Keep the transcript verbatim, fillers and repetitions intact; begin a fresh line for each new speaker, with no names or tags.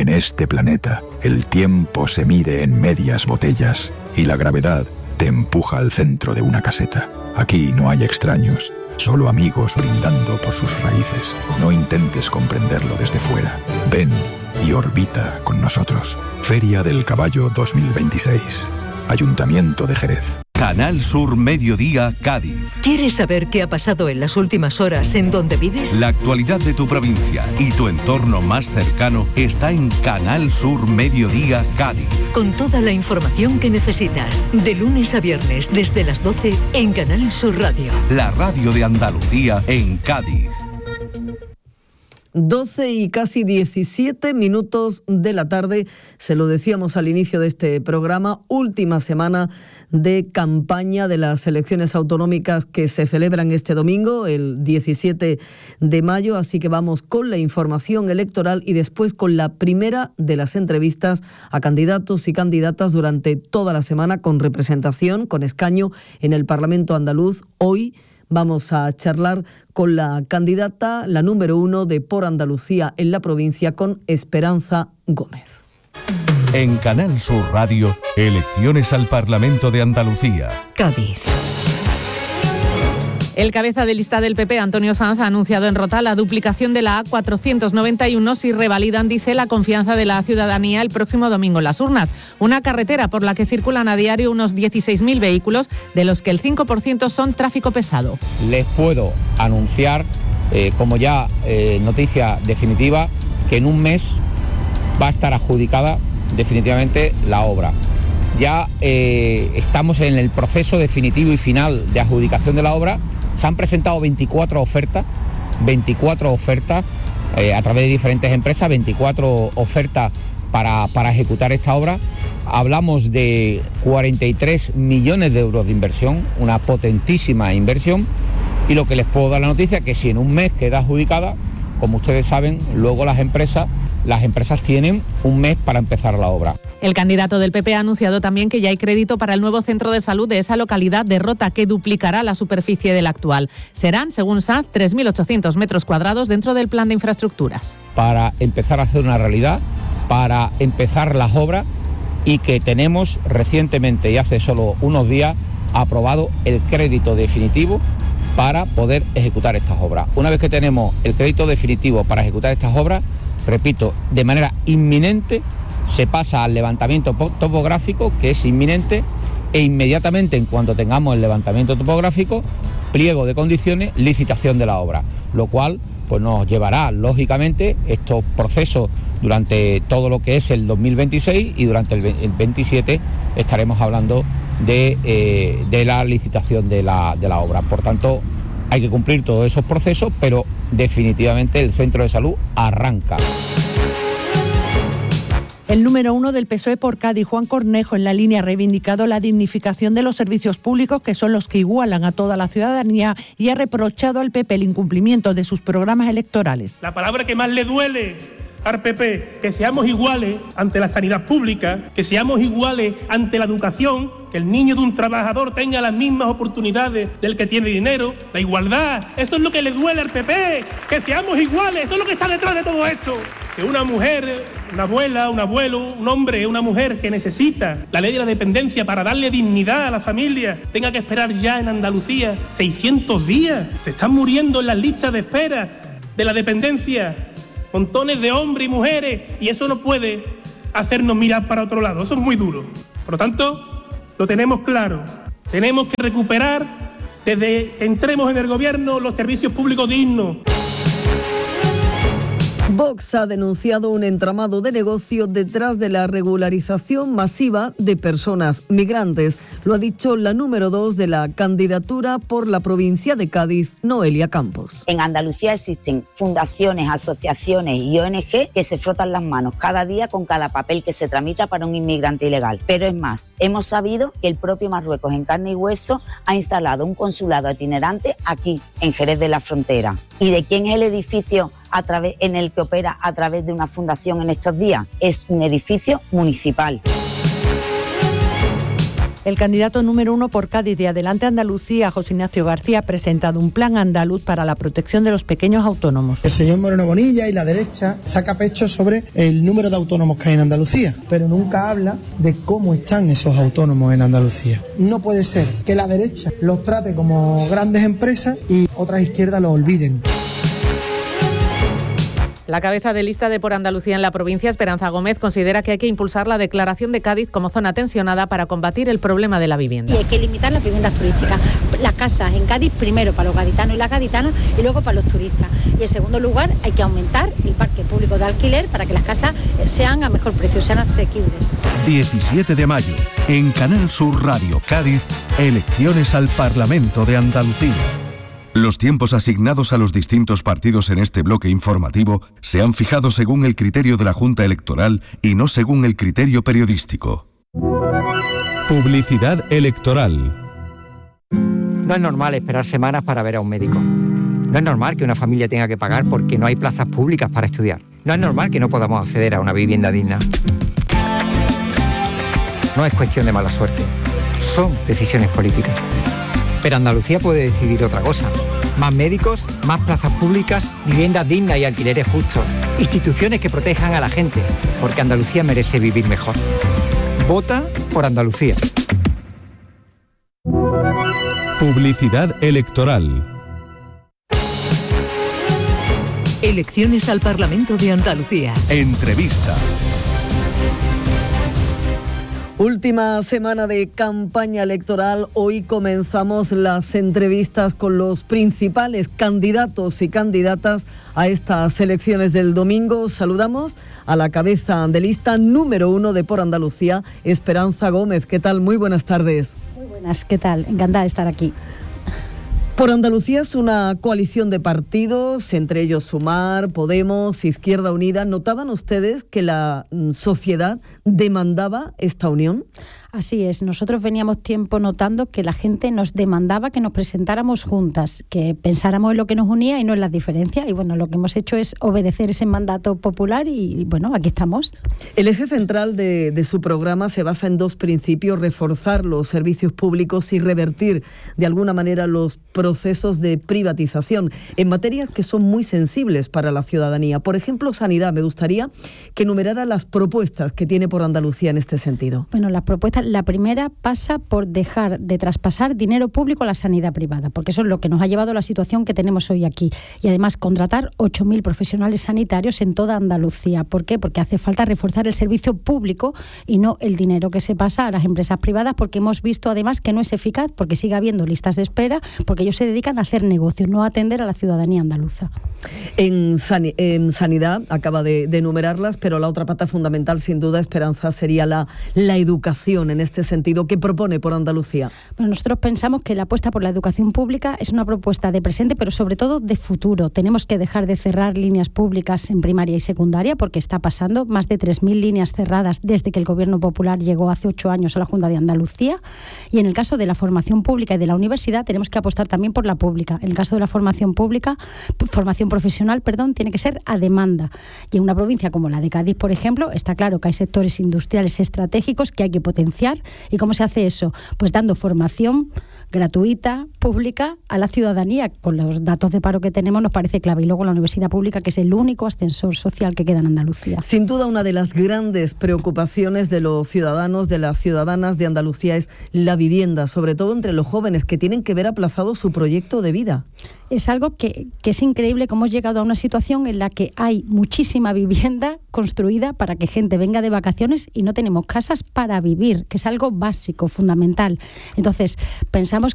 En este planeta, el tiempo se mide en medias botellas y la gravedad te empuja al centro de una caseta. Aquí no hay extraños, solo amigos brindando por sus raíces. No intentes comprenderlo desde fuera. Ven y orbita con nosotros. Feria del Caballo dos mil veintiséis. Ayuntamiento de Jerez.
Canal Sur Mediodía, Cádiz.
¿Quieres saber qué ha pasado en las últimas horas en donde vives?
La actualidad de tu provincia y tu entorno más cercano está en Canal Sur Mediodía, Cádiz.
Con toda la información que necesitas, de lunes a viernes desde las doce en Canal Sur Radio.
La radio de Andalucía en Cádiz.
doce y casi diecisiete minutos de la tarde, se lo decíamos al inicio de este programa, última semana de campaña de las elecciones autonómicas que se celebran este domingo, el diecisiete de mayo, así que vamos con la información electoral y después con la primera de las entrevistas a candidatos y candidatas durante toda la semana con representación, con escaño en el Parlamento andaluz. Hoy vamos a charlar con la candidata, la número uno de Por Andalucía en la provincia, con Esperanza Gómez.
En Canal Sur Radio, elecciones al Parlamento de Andalucía.
Cádiz.
El cabeza de lista del P P, Antonio Sanz, ha anunciado en Rota la duplicación de la A cuatrocientos noventa y uno si revalidan, dice, la confianza de la ciudadanía el próximo domingo en las urnas. Una carretera por la que circulan a diario unos dieciséis mil vehículos, de los que el cinco por ciento son tráfico pesado.
Les puedo anunciar, eh, como ya eh, noticia definitiva, que en un mes va a estar adjudicada definitivamente la obra. Ya eh, estamos en el proceso definitivo y final de adjudicación de la obra. Se han presentado veinticuatro ofertas, veinticuatro ofertas eh, a través de diferentes empresas, veinticuatro ofertas para, para ejecutar esta obra. Hablamos de cuarenta y tres millones de euros de inversión, una potentísima inversión. Y lo que les puedo dar la noticia es que si en un mes queda adjudicada, como ustedes saben, luego las empresas, las empresas tienen un mes para empezar la obra.
El candidato del P P ha anunciado también que ya hay crédito para el nuevo centro de salud de esa localidad de Rota, que duplicará la superficie del actual. Serán, según Sanz, tres mil ochocientos metros cuadrados dentro del plan de infraestructuras.
Para empezar a hacer una realidad, para empezar las obras, y que tenemos recientemente, y hace solo unos días, aprobado el crédito definitivo para poder ejecutar estas obras. Una vez que tenemos el crédito definitivo para ejecutar estas obras, repito, de manera inminente, se pasa al levantamiento topográfico, que es inminente, e inmediatamente, en cuanto tengamos el levantamiento topográfico, pliego de condiciones, licitación de la obra, lo cual pues nos llevará, lógicamente, estos procesos durante todo lo que es el dos mil veintiséis, y durante el veintisiete estaremos hablando de, eh, de la licitación de la, de la obra. Por tanto, hay que cumplir todos esos procesos, pero definitivamente el centro de salud arranca.
El número uno del P S O E por Cádiz, Juan Cornejo, en la línea ha reivindicado la dignificación de los servicios públicos, que son los que igualan a toda la ciudadanía, y ha reprochado al P P el incumplimiento de sus programas electorales.
La palabra que más le duele al P P, que seamos iguales ante la sanidad pública, que seamos iguales ante la educación, que el niño de un trabajador tenga las mismas oportunidades del que tiene dinero, la igualdad, eso es lo que le duele al P P, que seamos iguales, eso es lo que está detrás de todo esto. Que una mujer, una abuela, un abuelo, un hombre, una mujer que necesita la ley de la dependencia para darle dignidad a la familia, tenga que esperar ya en Andalucía seiscientos días. Se están muriendo en las listas de espera de la dependencia montones de hombres y mujeres, y eso no puede hacernos mirar para otro lado, eso es muy duro. Por lo tanto, lo tenemos claro, tenemos que recuperar desde que entremos en el gobierno los servicios públicos dignos.
Vox ha denunciado un entramado de negocio detrás de la regularización masiva de personas migrantes. Lo ha dicho la número dos de la candidatura por la provincia de Cádiz, Noelia Campos.
En Andalucía existen fundaciones, asociaciones y O N G que se frotan las manos cada día con cada papel que se tramita para un inmigrante ilegal. Pero es más, hemos sabido que el propio Marruecos, en carne y hueso, ha instalado un consulado itinerante aquí, en Jerez de la Frontera. ¿Y de quién es el edificio a través, en el que opera a través de una fundación en estos días? Es un edificio municipal.
El candidato número uno por Cádiz de Adelante Andalucía, José Ignacio García, ha presentado un plan andaluz para la protección de los pequeños autónomos.
El señor Moreno Bonilla y la derecha saca pecho sobre el número de autónomos que hay en Andalucía, pero nunca habla de cómo están esos autónomos en Andalucía. No puede ser que la derecha los trate como grandes empresas y otras izquierdas los olviden.
La cabeza de lista de Por Andalucía en la provincia, Esperanza Gómez, considera que hay que impulsar la declaración de Cádiz como zona tensionada para combatir el problema de la vivienda.
Y hay que limitar las viviendas turísticas. Las casas en Cádiz, primero para los gaditanos y las gaditanas y luego para los turistas. Y en segundo lugar, hay que aumentar el parque público de alquiler para que las casas sean a mejor precio, sean asequibles.
diecisiete de mayo, en Canal Sur Radio Cádiz, elecciones al Parlamento de Andalucía. Los tiempos asignados a los distintos partidos en este bloque informativo se han fijado según el criterio de la Junta Electoral y no según el criterio periodístico. Publicidad electoral.
No es normal esperar semanas para ver a un médico. No es normal que una familia tenga que pagar porque no hay plazas públicas para estudiar. No es normal que no podamos acceder a una vivienda digna. No es cuestión de mala suerte. Son decisiones políticas. Pero Andalucía puede decidir otra cosa. Más médicos, más plazas públicas, viviendas dignas y alquileres justos. Instituciones que protejan a la gente, porque Andalucía merece vivir mejor. Vota por Andalucía.
Publicidad electoral.
Elecciones al Parlamento de Andalucía.
Entrevista.
Última semana de campaña electoral. Hoy comenzamos las entrevistas con los principales candidatos y candidatas a estas elecciones del domingo. Saludamos a la cabeza de lista número uno de Por Andalucía, Esperanza Gómez. ¿Qué tal? Muy buenas tardes.
Muy buenas, ¿qué tal? Encantada de estar aquí.
Por Andalucía es una coalición de partidos, entre ellos Sumar, Podemos, Izquierda Unida. ¿Notaban ustedes que la sociedad demandaba esta unión?
Así es, nosotros veníamos tiempo notando que la gente nos demandaba que nos presentáramos juntas, que pensáramos en lo que nos unía y no en las diferencias. Y bueno, lo que hemos hecho es obedecer ese mandato popular y bueno, aquí estamos.
El eje central de, de su programa se basa en dos principios: reforzar los servicios públicos y revertir de alguna manera los procesos de privatización en materias que son muy sensibles para la ciudadanía. Por ejemplo, sanidad. Me gustaría que enumerara las propuestas que tiene Por Andalucía en este sentido.
Bueno, las propuestas. La primera pasa por dejar de traspasar dinero público a la sanidad privada, porque eso es lo que nos ha llevado a la situación que tenemos hoy aquí. Y además contratar ocho mil profesionales sanitarios en toda Andalucía. ¿Por qué? Porque hace falta reforzar el servicio público y no el dinero que se pasa a las empresas privadas, porque hemos visto además que no es eficaz, porque sigue habiendo listas de espera, porque ellos se dedican a hacer negocios, no a atender a la ciudadanía andaluza.
En, san- en sanidad, acaba de, de enumerarlas, pero la otra pata fundamental, sin duda, Esperanza, sería la, la educación. En este sentido, ¿qué propone Por Andalucía?
Bueno, nosotros pensamos que la apuesta por la educación pública es una propuesta de presente, pero sobre todo de futuro. Tenemos que dejar de cerrar líneas públicas en primaria y secundaria, porque está pasando más de tres mil líneas cerradas desde que el Gobierno Popular llegó hace ocho años a la Junta de Andalucía. Y en el caso de la formación pública y de la universidad, tenemos que apostar también por la pública. En el caso de la formación pública, formación profesional, perdón, tiene que ser a demanda. Y en una provincia como la de Cádiz, por ejemplo, está claro que hay sectores industriales estratégicos que hay que potenciar. ¿Y cómo se hace eso? Pues dando formación gratuita, pública, a la ciudadanía. Con los datos de paro que tenemos nos parece clave. Y luego la universidad pública, que es el único ascensor social que queda en Andalucía.
Sin duda, una de las grandes preocupaciones de los ciudadanos, de las ciudadanas de Andalucía, es la vivienda, sobre todo entre los jóvenes que tienen que ver aplazado su proyecto de vida.
Es algo que, que es increíble cómo hemos llegado a una situación en la que hay muchísima vivienda construida para que gente venga de vacaciones y no tenemos casas para vivir, que es algo básico, fundamental. Entonces, pensamos